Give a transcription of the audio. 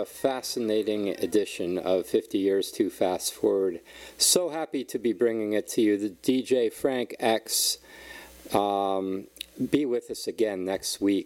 fascinating edition of 50 Years Too Fast Forward. So happy to be bringing it to you. The DJ Frank X. Be with us again next week.